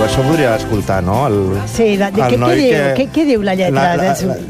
això podria escoltar, no? Sí, què diu la lletra?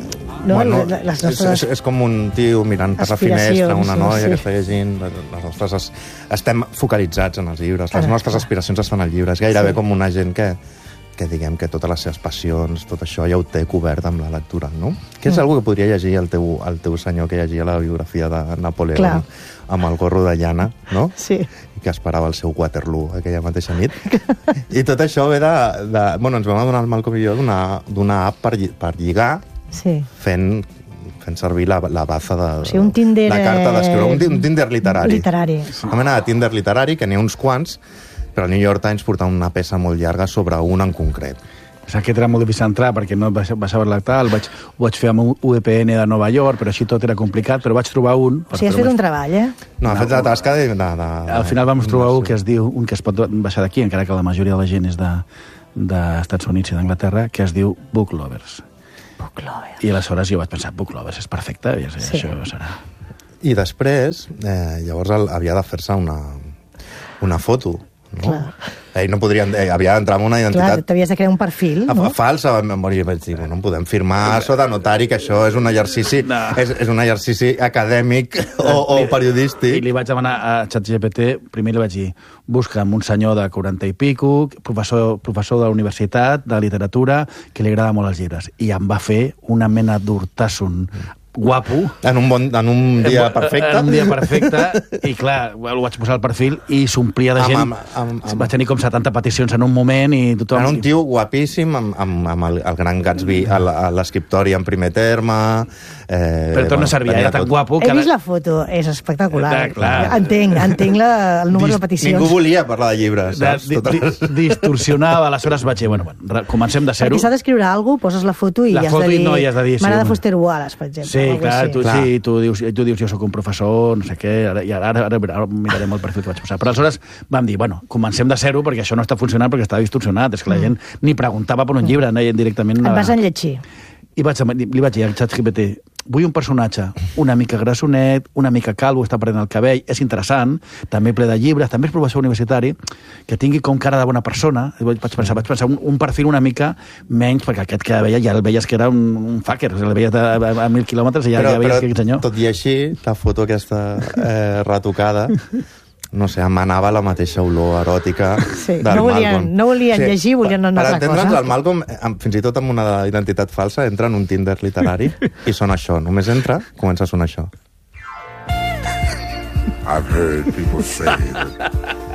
És com un tio mirant per la finestra, una noia que està llegint. Les nostres estem focalitzats en els llibres, les nostres aspiracions es fan al llibre. És gairebé com una gent que diguem que totes les seves passions, tot això ja ho té cobert amb la lectura, no? Que és algo que podria llegir el teu senyor que llegia la biografia de Napoleó amb el gorro de llana, no? Sí. I que esperava el seu Waterloo aquella mateixa nit. I tot això ve de... Bueno, ens vam adonar el Malcolm i jo d'una app per lligar, fent servir la baza de carta d'escriure. Un Tinder literari. Una mena de Tinder literari, que n'hi ha uns quants, però el New York Times portava una peça molt llarga sobre un en concret. Aquest era molt difícil entrar perquè no baixava l'acte, ho vaig fer amb un UVPN de Nova York, però així tot era complicat, però vaig trobar un... O sigui, has fet un treball, No, ha fet la tasca de... Al final vam trobar un que es diu, un que es pot baixar d'aquí, encara que la majoria de la gent és d'Estats Units i d'Anglaterra, que es diu Book Lovers. I aleshores jo vaig pensar, Book Lovers és perfecte, i això serà... I després, llavors havia de fer-se una foto, no? Ell no podria... havia d'entrar amb una identitat... Clar, t'havies de crear un perfil, no? Falsa. I vaig dir, no podem firmar sota notari, que això és un exercici és un exercici acadèmic o periodístic. I li vaig demanar a ChatGPT, primer li vaig dir, busca'm un senyor de 40 i pico, professor de la universitat, de literatura, que li agrada molt els llibres. I em va fer una mena d'hurtasson guapo. En un dia perfecte. En un dia perfecte, i clar, ho vaig posar al perfil i s'omplia de gent. Vaig tenir com 70 peticions en un moment i tothom... En un tio guapíssim, amb el gran Gatsby a l'escriptori en primer terme... Però tot no servia, era tan guapo... He vist la foto, és espectacular. Entenc el número de peticions. Ningú volia parlar de llibres, saps? Distorsionava, aleshores vaig dir, bueno, comencem de zero. Perquè s'ha d'escriure alguna cosa, poses la foto i has de dir... M'agrada Foster Wallace, per exemple. Sí, clar, tu dius, jo sóc un professor, no sé què, i ara mirarem el perfil que vaig posar. Però aleshores vam dir, bueno, comencem de zero perquè això no està funcionant, perquè està distorsionat. És que la gent ni preguntava per un llibre, anaven directament... Et vas enlletxir. I li vaig dir al ChatGPT, vull un personatge una mica grassonet, una mica calvo, està perdent el cabell, és interessant, també ple de llibres, també és professor universitari, que tingui com cara de bona persona. Vaig pensar un perfil una mica menys, perquè aquest que veia ja el veies que era un fucker, el veies a 1.000 quilòmetres i ja veies que aquest senyor... Tot i així, la foto aquesta retocada... No sé, emanava la mateixa olor eròtica del Malcolm. No volien llegir, volien una altra cosa. Per entendre'ns, el Malcolm, fins i tot amb una identitat falsa, entra en un Tinder literari i sona això. Només entra, comença a sonar això. I've heard people say that...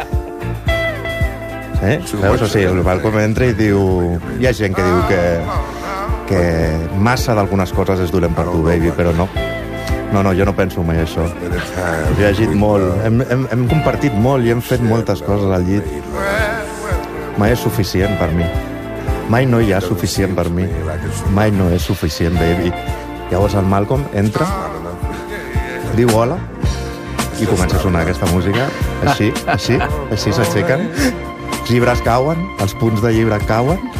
Veus? O sigui, el Malcolm entra i diu... Hi ha gent que diu que massa d'algunes coses és dolent per tu, baby, però no. No, jo no penso mai això. He llegit molt, hem compartit molt i hem fet moltes coses al llit. Mai és suficient per mi. Mai no hi ha suficient per mi. Mai no és suficient, baby. Llavors el Malcolm entra, diu hola, i comença a sonar aquesta música. Així s'aixequen. Els llibres cauen, els punts de llibre cauen,